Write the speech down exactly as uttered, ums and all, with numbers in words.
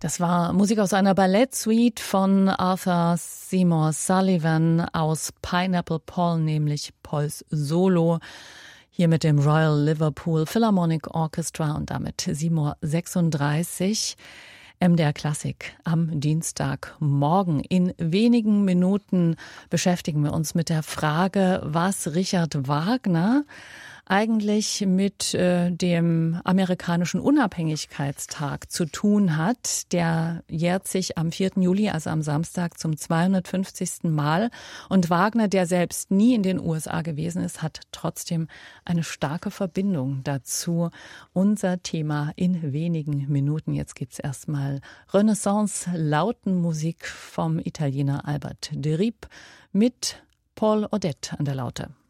Das war Musik aus einer Ballettsuite von Arthur Seymour Sullivan aus Pineapple Paul, nämlich Pauls Solo. Hier mit dem Royal Liverpool Philharmonic Orchestra und damit sieben Uhr sechsunddreißig. M D R Klassik am Dienstagmorgen. In wenigen Minuten beschäftigen wir uns mit der Frage, was Richard Wagner eigentlich mit äh, dem amerikanischen Unabhängigkeitstag zu tun hat. Der jährt sich am vierten Juli, also am Samstag, zum zweihundertfünfzigsten Mal. Und Wagner, der selbst nie in den U S A gewesen ist, hat trotzdem eine starke Verbindung dazu. Unser Thema in wenigen Minuten. Jetzt gibt's erstmal Renaissance-Lautenmusik vom Italiener Albert de Riep mit Paul Odette an der Laute.